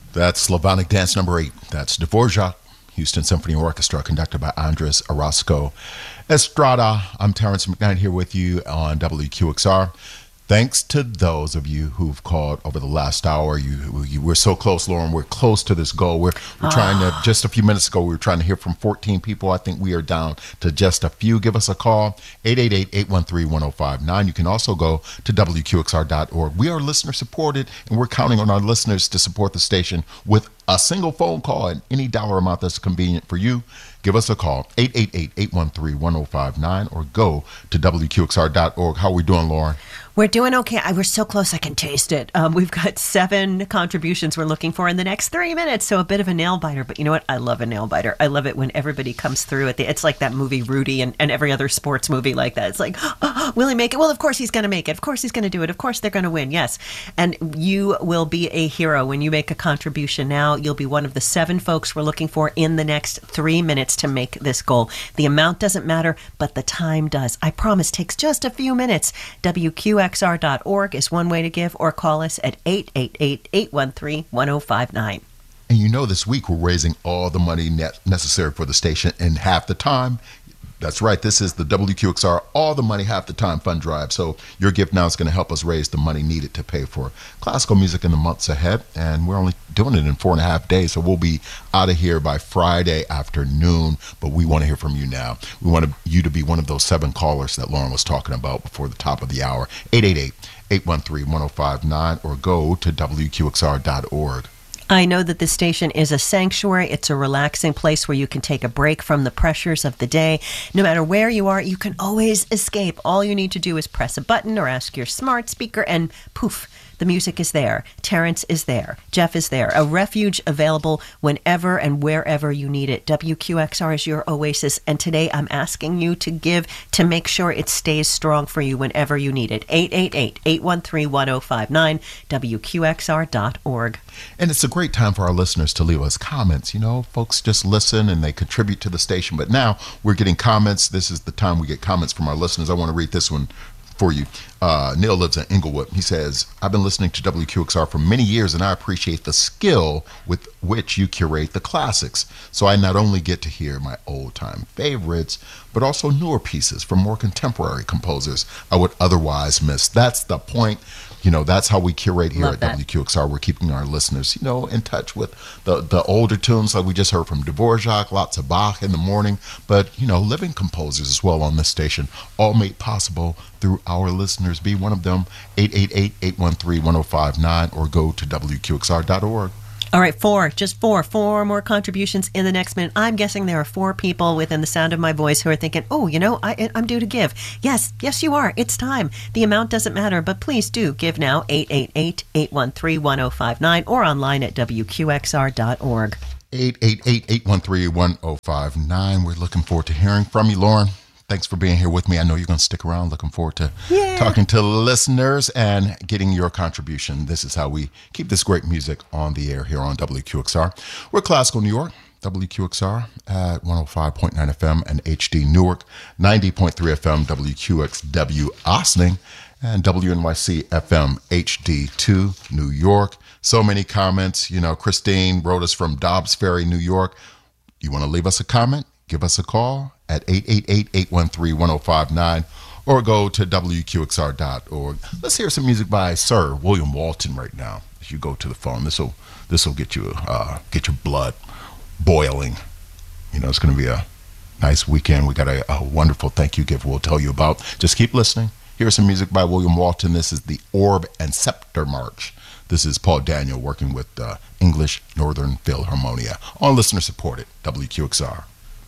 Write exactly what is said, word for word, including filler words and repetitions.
That's Slavonic Dance number eight. That's Dvorak, Houston Symphony Orchestra, conducted by Andres Orozco Estrada. I'm Terrence McKnight here with you on W Q X R. Thanks to those of you who've called over the last hour. You, you we're so close, Lauren. We're close to this goal. We're we're oh. trying to. Just a few minutes ago, we were trying to hear from fourteen people. I think we are down to just a few. Give us a call, eight eight eight, eight one three, one oh five nine. You can also go to W Q X R dot org. We are listener supported, and we're counting on our listeners to support the station with a single phone call and any dollar amount that's convenient for you. Give us a call, eight eight eight, eight one three, one oh five nine, or go to W Q X R dot org. How are we doing, Lauren? We're doing okay. I, we're so close I can taste it. Um, we've got seven contributions we're looking for in the next three minutes, so a bit of a nail biter. But you know what? I love a nail biter. I love it when everybody comes through. At the, it's like that movie Rudy and, and every other sports movie like that. It's like, oh, will he make it? Well, of course he's going to make it. Of course he's going to do it. Of course they're going to win. Yes. And you will be a hero when you make a contribution now. You'll be one of the seven folks we're looking for in the next three minutes to make this goal. The amount doesn't matter, but the time does. I promise, takes just a few minutes. W Q X R dot org is one way to give, or call us at eight eight eight, eight one three, one oh five nine. And you know, this week we're raising all the money net necessary for the station in half the time. That's right. This is the W Q X R All the Money Half the Time Fund Drive. So your gift now is going to help us raise the money needed to pay for classical music in the months ahead. And we're only doing it in four and a half days. So we'll be out of here by Friday afternoon. But we want to hear from you now. We want you to be one of those seven callers that Lauren was talking about before the top of the hour. eight eight eight, eight one three, one oh five nine, or go to W Q X R dot org. I know that this station is a sanctuary. It's a relaxing place where you can take a break from the pressures of the day. No matter where you are, you can always escape. All you need to do is press a button or ask your smart speaker, and poof, the music is there. Terrence is there. Jeff is there. A refuge available whenever and wherever you need it. W Q X R is your oasis, and today I'm asking you to give to make sure it stays strong for you whenever you need it. eight eight eight, eight one three, one oh five nine, W Q X R dot org. And it's a great time for our listeners to leave us comments. You know, folks just listen and they contribute to the station. But now we're getting comments. This is the time we get comments from our listeners. I want to read this one for you. Uh, Neil lives in Inglewood. He says, I've been listening to W Q X R for many years, and I appreciate the skill with which you curate the classics. So I not only get to hear my old-time favorites, but also newer pieces from more contemporary composers I would otherwise miss. That's the point. You know, that's how we curate here Love at that. W Q X R. We're keeping our listeners, you know, in touch with the, the older tunes like we just heard from Dvorak, lots of Bach in the morning, but, you know, living composers as well on this station, all made possible through our listeners. Be one of them, eight eight eight, eight one three, one oh five nine, or go to W Q X R dot org. All right, four, just four, four more contributions in the next minute. I'm guessing there are four people within the sound of my voice who are thinking, oh, you know, I, I'm due to give. Yes, yes, you are. It's time. The amount doesn't matter, but please do give now, eight eight eight, eight one three, one oh five nine, or online at W Q X R dot org. eight eight eight, eight one three, one oh five nine. We're looking forward to hearing from you, Lauren. Thanks for being here with me. I know you're going to stick around. Looking forward to yeah. talking to listeners and getting your contribution. This is how we keep this great music on the air here on W Q X R. We're Classical New York, W Q X R at one oh five point nine F M and H D Newark, ninety point three F M W Q X W Ossining, and W N Y C F M H D two New York. So many comments. You know, Christine wrote us from Dobbs Ferry, New York. You want to leave us a comment? Give us a call at eight eight eight, eight one three, one oh five nine, or go to W Q X R dot org. Let's hear some music by Sir William Walton right now. As you go to the phone, this will this will get you uh, get your blood boiling. You know, it's going to be a nice weekend. We got a, a wonderful thank you gift we'll tell you about. Just keep listening. Here's some music by William Walton. This is the Orb and Scepter March. This is Paul Daniel working with uh, English Northern Philharmonia on listener supported W Q X R.